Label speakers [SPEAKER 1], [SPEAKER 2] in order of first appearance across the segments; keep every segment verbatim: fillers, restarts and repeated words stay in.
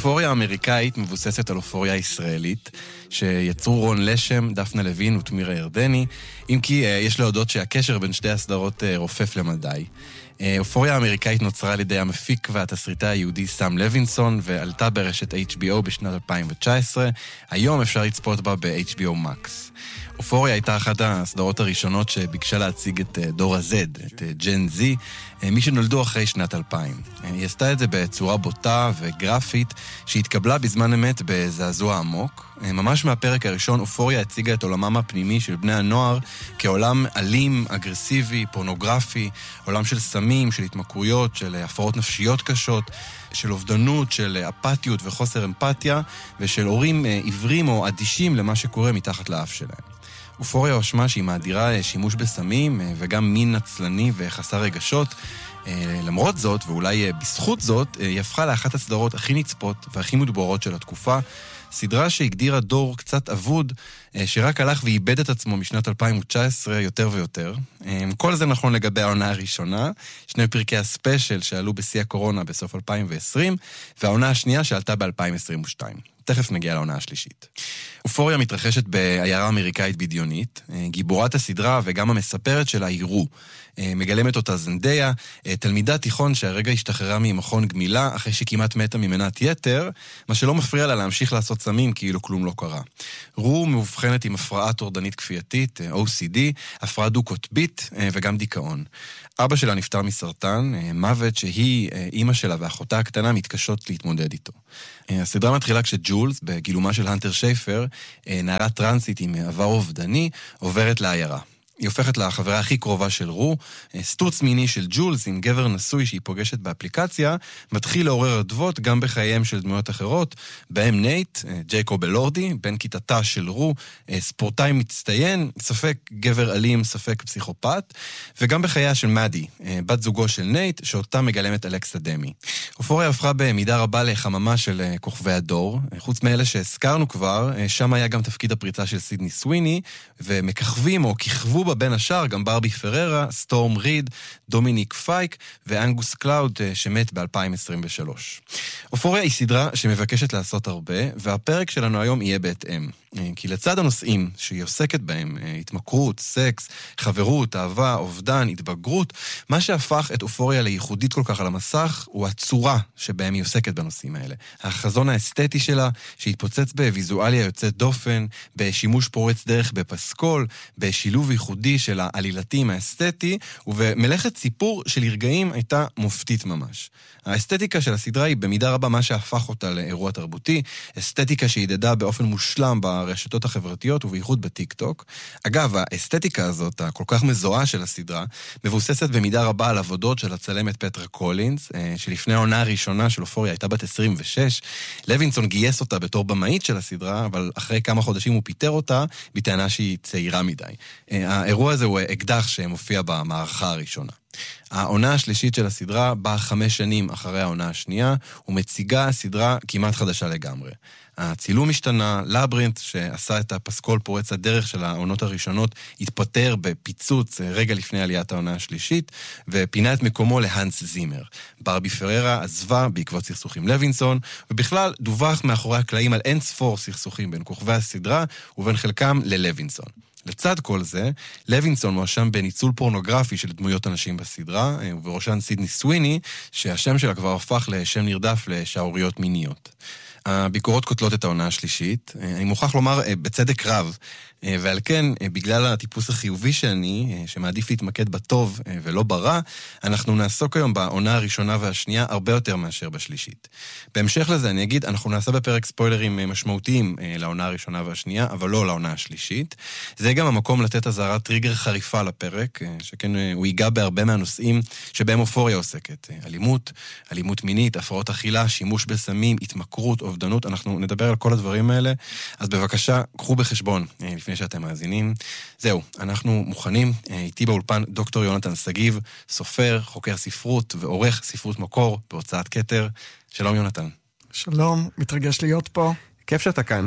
[SPEAKER 1] אופוריה האמריקאית מבוססת על אופוריה ישראלית, שיצרו רון לשם, דפנה לוין ותמירה ירדני, אם כי יש להודות שהקשר בין שתי הסדרות רופף למדי. אופוריה האמריקאית נוצרה על ידי המפיק והתסריטאי היהודי סם לוינסון, ועלתה ברשת אייץ' בי או בשנת אלפיים תשע עשרה. היום אפשר לצפות בה ב-אייץ' בי או Max. אופוריה הייתה אחת הסדרות הראשונות שביקשה להציג את דור ה-Z, את ג'ן זי, מי שנולדו אחרי שנת אלפיים. היא עשתה את זה בצורה בוטה וגרפית, שהתקבלה בזמן אמת בזעזוע עמוק. ממש מהפרק הראשון, אופוריה הציגה את עולמם הפנימי של בני הנוער כעולם אלים, אגרסיבי, פורנוגרפי, עולם של סמים, של התמכרויות, של הפרעות נפשיות קשות, של אובדנות, של אפתיות וחוסר אמפתיה, ושל הורים עיוורים או אדישים למה שקורה מתחת לאף שלהם. אופוריה הושמה שהיא מאדירה שימוש בסמים וגם מין נצלני וחסר רגשות. למרות זאת, ואולי בזכות זאת, היא הפכה לאחת הסדרות הכי נצפות והכי מדוברות של התקופה, סדרה שהגדירה דור קצת אבוד, שרק הלך ואיבד את עצמו משנת אלפיים תשע עשרה יותר ויותר. כל זה נכון לגבי העונה הראשונה, שני פרקי הספיישל שעלו בשיא הקורונה בסוף אלפיים עשרים, והעונה השנייה שעלתה ב-אלפיים עשרים ושתיים. תכף נגיע לעונה השלישית. אופוריה מתרחשת בעיירה אמריקאית בדיונית. גיבורת הסדרה וגם המספרת שלה היא רו. מגלמת אותה זנדיה, תלמידת תיכון שהרגע השתחררה ממכון גמילה אחרי שכמעט מתה ממנת יתר, מה שלא מפריע לה להמשיך לעשות סמים כאילו כלום לא קרה. רו מאובחנת עם הפרעה טורדנית כפייתית, או סי די, הפרעה דו-קוטבית וגם דיכאון. אבא שלה נפטר מסרטן, מוות שהיא, אמא שלה ואחותה הקטנה מתקשות להתמודד איתו. הסדרה מתחילה כשג'ולס, בגילומה של הנטר שייפר, נערה טרנסית עם עבר אובדני, עוברת לעיירה. היא הופכת לחברה הכי קרובה של רו, סטוץ מיני של ג'ולס עם גבר נשוי שהיא פוגשת באפליקציה, מתחיל לעורר אדוות גם בחייהם של דמויות אחרות, בהם נייט, ג'ייקוב אלורדי, בן כיתתה של רו, ספורטאי מצטיין, ספק גבר אלים, ספק פסיכופת, וגם בחייה של מאדי, בת זוגו של נייט, שאותה מגלמת אלכסה דמי. אופוריה הפכה במידה רבה לחממה של כוכבי הדור, חוץ מאלה שהזכרנו כבר, שם היה גם תפקיד הפריצה של סידני סוויני, ומככבים או כיכבו בין השאר גם ברבי פררה, סטורם ריד, דומיניק פייק ואנגוס קלאוד שמת ב-אלפיים עשרים ושלוש. אופוריה היא סדרה שמבקשת לעשות הרבה, והפרק שלנו היום יהיה בהתאם. כי לצד הנושאים שהיא עוסקת בהם, התמכרות, סקס, חברות, אהבה, אובדן, התבגרות, מה שהפך את אופוריה לייחודית כל כך על המסך, הוא הצורה שבהם היא עוסקת בנושאים האלה. החזון האסתטי שלה, שהתפוצץ בוויזואליה יוצאת דופן, בשימוש פורץ דרך בפסקול, בשילוב ייחודי של העלילתים האסתטי, ובמלאכת סיפור של רגעים הייתה מופתית ממש. האסתטיקה של הסדרה היא במידה רבה מה שהפך אותה לאירוע תרבותי, אסתטיקה שהידדה באופן מושלם ברשתות החברתיות ובייחוד בטיק טוק. אגב, האסתטיקה הזאת, הכל כך מזוהה של הסדרה, מבוססת במידה רבה על עבודות של הצלמת פטרה קולינס, שלפני העונה הראשונה של אופוריה הייתה בת עשרים ושש. לוינסון גייס אותה בתור במאית של הסדרה, אבל אחרי כמה חודשים הוא פיטר אותה, בטענה שהיא צעירה מדי. האירוע הזה הוא אקדח שמופיע במערכה הראשונה. העונה השלישית של הסדרה באה חמש שנים אחרי העונה השנייה, ומציגה סדרה כמעט חדשה לגמרי. הצילום השתנה, לברינט שעשה את הפסקול פורץ הדרך של העונות הראשונות, התפטר בפיצוץ רגע לפני עליית העונה השלישית, ופינה את מקומו להנס זימר. ברבי פררה עזבה בעקבות סכסוכים לוינסון, ובכלל דווח מאחורי הקלעים על אין ספור סכסוכים בין כוכבי הסדרה, ובין חלקם ללוינסון. לצד כל זה, לוינסון מואשם בניצול פורנוגרפי של דמויות אנשים בסדרה, ובראשן סידני סוויני, שהשם שלה כבר הפך לשם נרדף לשערוריות מיניות. הביקורות כותלות את העונה השלישית. אני מוכרח לומר בצדק רב, ועל כן, בגלל הטיפוס החיובי שאני, שמעדיף להתמקד בטוב ולא ברע, אנחנו נעסוק היום בעונה הראשונה והשנייה הרבה יותר מאשר בשלישית. בהמשך לזה אני אגיד, אנחנו נעשה בפרק ספוילרים משמעותיים לעונה הראשונה והשנייה, אבל לא לעונה השלישית. זה גם המקום לתת הזהרת טריגר חריפה לפרק, שכן הוא ייגע בהרבה מהנושאים שבהם אופוריה עוסקת. אלימות, אלימות מינית, הפרעות אכילה, שימוש בסמים, התמכרות, אובדנות, אנחנו נדבר על כל הדברים האלה. אז בבקשה, קחו בחשבון לפני שאתם מאזינים. זהו, אנחנו מוכנים. איתי באולפן דוקטור יונתן סגיב, סופר, חוקר ספרות ועורך ספרות מקור בהוצאת כתר. שלום יונתן.
[SPEAKER 2] שלום, מתרגש להיות פה.
[SPEAKER 3] כיף שאתה כאן.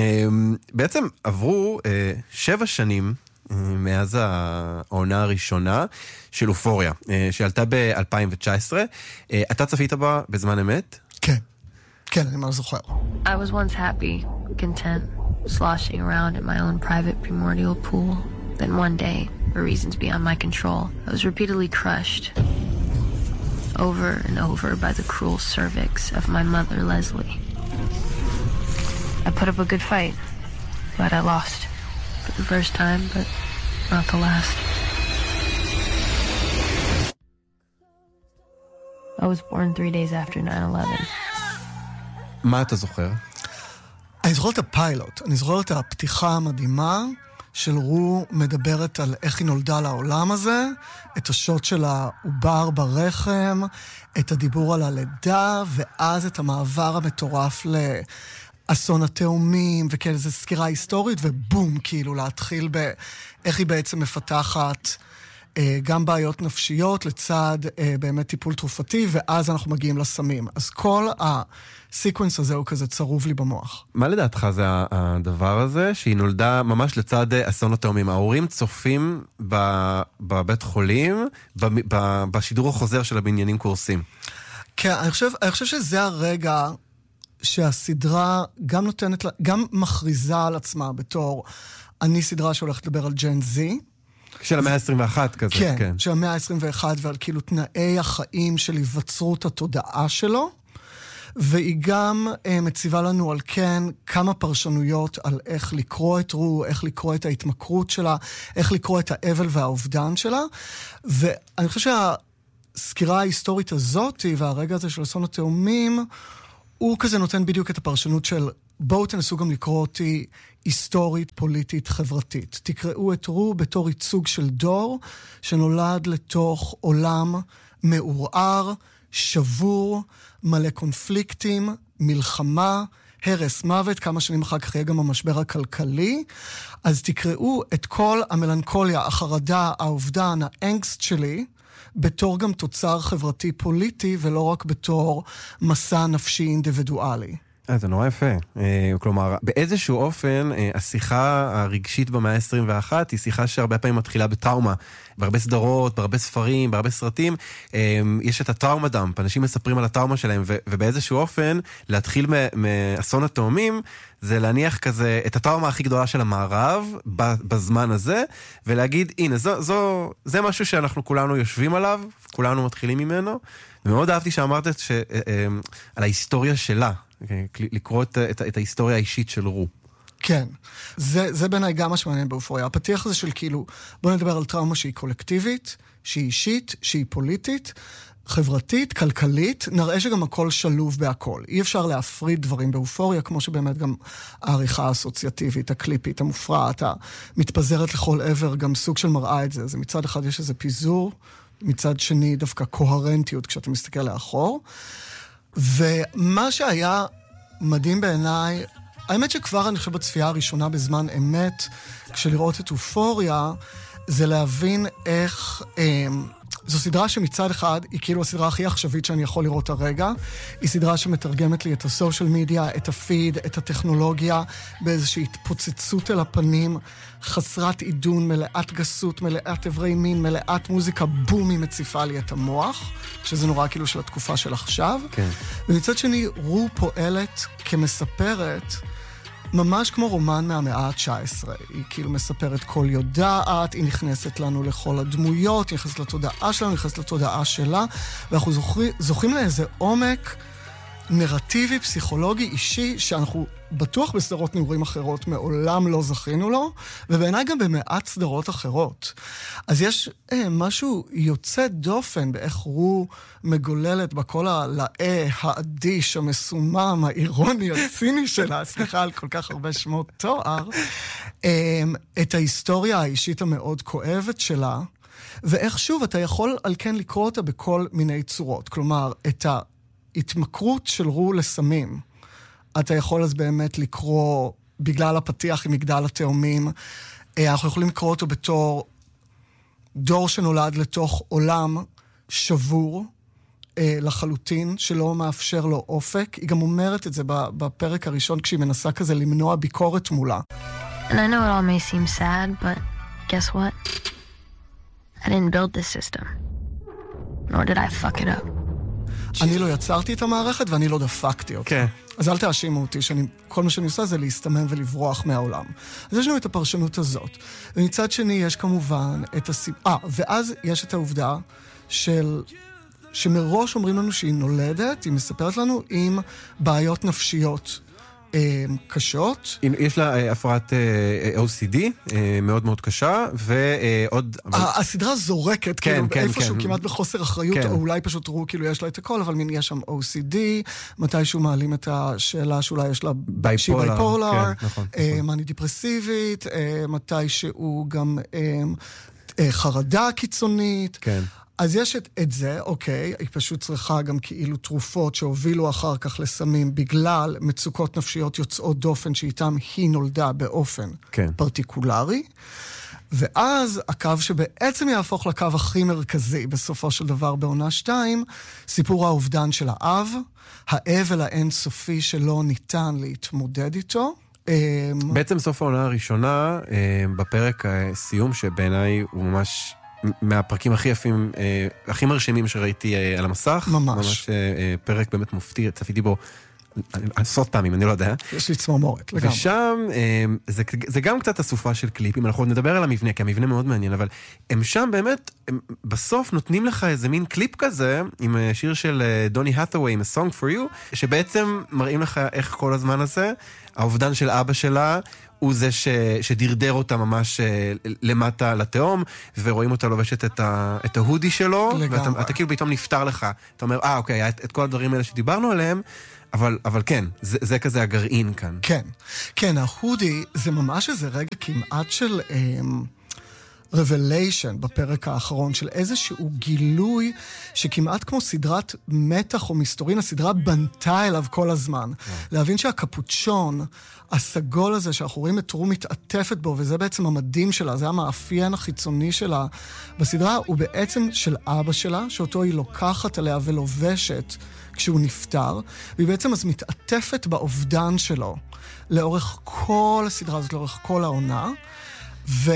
[SPEAKER 3] בעצם עברו שבע שנים מאז העונה הראשונה של אופוריה, שעלתה ב-אלפיים תשע עשרה. אתה צפית בה בזמן אמת?
[SPEAKER 2] כן. כן, אני מה זוכר.
[SPEAKER 4] I was once happy, content, sloshing around in my own private primordial pool. Then one day, for reasons beyond my control, I was repeatedly crushed over and over by the cruel cervix of my mother, Leslie. I put up a good fight, but I lost. For the first time, but not the last. I was born three days after nine eleven.
[SPEAKER 3] מה אתה זוכר?
[SPEAKER 2] אני זוכר את הפיילוט, אני זוכר את הפתיחה המדהימה של רו מדברת על איך היא נולדה לעולם הזה, את השוט של העובר ברחם, את הדיבור על הלידה, ואז את המעבר המטורף לאסון התאומים, וכאלה זו סקירה היסטורית, ובום, כאילו להתחיל באיך היא בעצם מפתחת גם בעיות נפשיות לצד באמת טיפול תרופתי, ואז אנחנו מגיעים לסמים. אז כל הסיקוונס הזה הוא כזה צרוב לי במוח.
[SPEAKER 3] מה לדעתך זה הדבר הזה, שהיא נולדה ממש לצד אסון התאומים? ההורים צופים בבית חולים, בשידור החוזר של הבניינים קורסים.
[SPEAKER 2] כן, אני חושב, אני חושב שזה הרגע שהסדרה גם נותנת, גם מכריזה על עצמה בתור, אני סדרה שהולכת לדבר על ג'ן זי,
[SPEAKER 3] של המאה ה-עשרים ואחת כזה.
[SPEAKER 2] כן,
[SPEAKER 3] כן,
[SPEAKER 2] של המאה ה-עשרים ואחת, ועל כאילו תנאי החיים של היווצרות התודעה שלו, והיא גם אה, מציבה לנו על כן כמה פרשנויות על איך לקרוא את רו, איך לקרוא את ההתמכרות שלה, איך לקרוא את האבל והאובדן שלה, ואני חושב שהסקירה ההיסטורית הזאת, והרגע הזה של אסון התאומים, הוא כזה נותן בדיוק את הפרשנות של בואו תנסו גם לקרוא אותי היסטורית, פוליטית, חברתית. תקראו את רו בתור ייצוג של דור שנולד לתוך עולם מעורער, שבור, מלא קונפליקטים, מלחמה, הרס מוות, כמה שנים אחר כך יהיה גם המשבר הכלכלי. אז תקראו את כל המלנכוליה, החרדה, האובדן, האנגסט שלי, בתור גם תוצר חברתי פוליטי, ולא רק בתור מסע נפשי אינדיבידואלי.
[SPEAKER 3] אה, זה נורא יפה. כלומר, באיזשהו אופן, השיחה הרגשית במאה ה-עשרים ואחת היא שיחה שהרבה פעמים מתחילה בטראומה. בהרבה סדרות, בהרבה ספרים, בהרבה סרטים, יש את הטראומה דאמפ. אנשים מספרים על הטראומה שלהם, ובאיזשהו אופן, להתחיל מאסון התאומים, זה להניח כזה את הטראומה הכי גדולה של המערב, בזמן הזה, ולהגיד, הנה, זו, זו, זה משהו שאנחנו כולנו יושבים עליו, כולנו מתחילים ממנו, ומאוד אהבתי שאמרת ש, על ההיסטוריה שלה, לקרוא את, את, את ההיסטוריה האישית של רו.
[SPEAKER 2] כן, זה, זה בעיניי גם מה שמעניין באופוריה. הפתיח הזה של כאילו, בוא נדבר על טראומה שהיא קולקטיבית, שהיא אישית, שהיא פוליטית, חברתית, כלכלית, נראה שגם הכל שלוב בהכל. אי אפשר להפריד דברים באופוריה, כמו שבאמת גם העריכה האסוציאטיבית, הקליפית, המופרעת, המתפזרת לכל עבר, גם סוג של מראה את זה. אז מצד אחד יש איזה פיזור, מצד שני דווקא קוהרנטיות כשאתה מסתכל לאחור. ומה שהיה מדהים בעיניי, האמת שכבר אני חושב בצפייה הראשונה בזמן אמת, כשלראות את אופוריה, זה להבין איך, אה, זו סדרה שמצד אחד היא כאילו הסדרה הכי עכשווית שאני יכול לראות הרגע, היא סדרה שמתרגמת לי את הסושיאל מדיה, את הפיד, את הטכנולוגיה, באיזושהי התפוצצות אל הפנים, חסרת עידון, מלאת גסות, מלאת עברי מין, מלאת מוזיקה, בום, היא מציפה לי את המוח, שזה נורא כאילו של התקופה של עכשיו. כן. ומצד שני, רו פועלת כמספרת, ממש כמו רומן מהמאה ה-תשע עשרה. היא כאילו מספרת כל יודעת, היא נכנסת לנו לכל הדמויות, היא נכנסת לתודעה שלנו, היא נכנסת לתודעה שלה, ואנחנו זוכרים, זוכים לאיזה עומק נרטיבי, פסיכולוגי, אישי, שאנחנו בטוח בסדרות נעורים אחרות מעולם לא זכינו לו, ובעיניי גם במעט סדרות אחרות. אז יש אה, משהו יוצא דופן באיך רו מגוללת בכל הלאה, האדיש, המסומם, האירוני, הציני שלה, סליחה על כל כך הרבה שמות תואר, אה, את ההיסטוריה האישית המאוד כואבת שלה, ואיך שוב אתה יכול על כן לקרוא אותה בכל מיני צורות. כלומר, את ההתמכרות של רו לסמים, אתה יכול אז באמת לקרוא, בגלל הפתיח עם מגדל התאומים, אנחנו יכולים לקרוא אותו בתור דור שנולד לתוך עולם שבור לחלוטין, שלא מאפשר לו אופק. היא גם אומרת את זה בפרק הראשון, כשהיא מנסה כזה למנוע ביקורת מולה.
[SPEAKER 4] And I know it all may seem sad, but guess what? I didn't build this system. Nor did I fuck it up.
[SPEAKER 2] אני לא יצרתי את המערכת ואני לא דפקתי אותה.
[SPEAKER 3] כן.
[SPEAKER 2] אז אל תאשימו אותי, שכל מה שאני עושה זה להסתמם ולברוח מהעולם. אז יש לנו את הפרשנות הזאת. ומצד שני יש כמובן את הסיבה... אה, ואז יש את העובדה של... שמראש אומרים לנו שהיא נולדת, היא מספרת לנו עם בעיות נפשיות קשות.
[SPEAKER 3] יש לה הפרעת או סי די מאוד מאוד קשה, ועוד...
[SPEAKER 2] הסדרה זורקת, כאילו איפשהו כמעט בחוסר אחריות, או אולי פשוט ראו כאילו יש לה את הכל, אבל מין יש שם או סי די, מתישהו מעלים את השאלה שאולי יש לה שהיא בייפולר, מאני דיפרסיבית, מתישהו גם חרדה קיצונית.
[SPEAKER 3] כן.
[SPEAKER 2] אז יש את, את זה, אוקיי, היא פשוט צריכה גם כאילו תרופות שהובילו אחר כך לסמים בגלל מצוקות נפשיות יוצאות דופן שאיתם היא נולדה באופן
[SPEAKER 3] כן.
[SPEAKER 2] פרטיקולרי. ואז הקו שבעצם יהפוך לקו הכי מרכזי בסופו של דבר בעונה שתיים, סיפור האובדן של האב, האבל האינסופי שלא ניתן להתמודד איתו.
[SPEAKER 3] בעצם סוף העונה הראשונה, בפרק הסיום שבעיניי הוא ממש... מהפרקים הכי יפים, הכי מרשימים שראיתי על המסך.
[SPEAKER 2] ממש.
[SPEAKER 3] ממש פרק באמת מופתי, צפיתי בו עשרות פעמים, אני לא יודע.
[SPEAKER 2] יש לי צמרמורת, לגמרי.
[SPEAKER 3] ושם, זה, זה גם קצת אסופה של קליפים, אנחנו נדבר על המבנה, כי המבנה מאוד מעניין, אבל הם שם באמת, הם בסוף נותנים לך איזה מין קליפ כזה, עם שיר של דוני האת'ווי, עם A Song For You, שבעצם מראים לך איך כל הזמן הזה, האובדן של אבא שלה, הוא זה ש, שדרדר אותה ממש למטה לתהום, ורואים אותה לובשת את, ה, את ההודי שלו, ואתה אתה כאילו פתאום נפטר לך. אתה אומר, אה, אוקיי, את, את כל הדברים האלה שדיברנו עליהם, אבל, אבל כן, זה, זה כזה הגרעין כאן.
[SPEAKER 2] כן, כן, ההודי זה ממש איזה רגע כמעט של... אמ... revelation בפרק האחרון של איזשהו גילוי שכמעט כמו סדרת מתח או מסתורין, הסדרה בנתה אליו כל הזמן. להבין שהקפוצ'ון, הסגול הזה שאנחנו רואים את רו מתעטפת בו, וזה בעצם המדים שלה, זה המאפיין החיצוני שלה בסדרה, הוא בעצם של אבא שלה, שאותו היא לוקחת עליה ולובשת כשהוא נפטר, והיא בעצם אז מתעטפת באובדן שלו לאורך כל הסדרה הזאת, לאורך כל העונה, ו...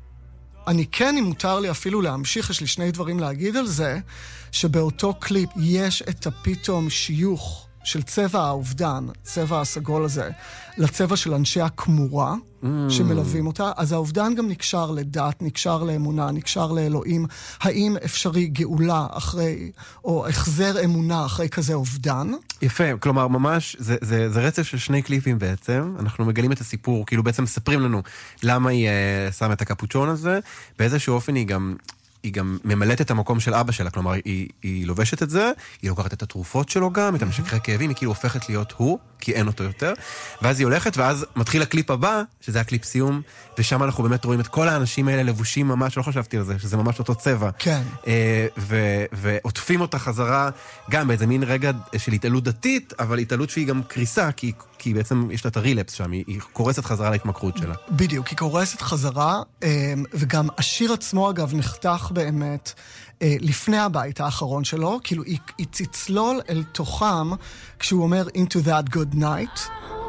[SPEAKER 2] אני כן, אם מותר לי אפילו להמשיך, יש לי שני דברים להגיד על זה, שבאותו קליפ יש את הפתאום שיוך של צבע האובדן, צבע הסגול הזה, לצבע של אנשי הכמורה mm. שמלווים אותה. אז האובדן גם נקשר לדת, נקשר לאמונה, נקשר לאלוהים. האם אפשרי גאולה אחרי, או החזר אמונה אחרי כזה אובדן?
[SPEAKER 3] יפה, כלומר ממש, זה, זה, זה רצף של שני קליפים בעצם. אנחנו מגלים את הסיפור, כאילו בעצם מספרים לנו למה היא uh, שמה את הקפוצ'ון הזה. באיזשהו אופן היא גם... היא גם ממלאת את המקום של אבא שלה, כלומר, היא, היא לובשת את זה, היא לוקחת את התרופות שלו גם, את המשככי כאבים, היא כאילו הופכת להיות הוא, כי אין אותו יותר, ואז היא הולכת, ואז מתחיל הקליפ הבא, שזה הקליפ סיום, ושם אנחנו באמת רואים את כל האנשים האלה לבושים ממש, לא חשבתי על זה, שזה ממש אותו צבע.
[SPEAKER 2] כן.
[SPEAKER 3] ו- ועוטפים אותה חזרה, גם באיזה מין רגע של התעלות דתית, אבל התעלות שהיא גם קריסה, כי, כי בעצם יש לה את הרילפס שם, היא, היא קורסת חזרה להתמכרות שלה.
[SPEAKER 2] בדיוק, היא קורסת חזרה, וגם השיר עצמו, אגב, נחתך באמת לפני הבית האחרון שלו, כאילו היא, היא תצלול אל תוכם כשהוא אומר into that good night.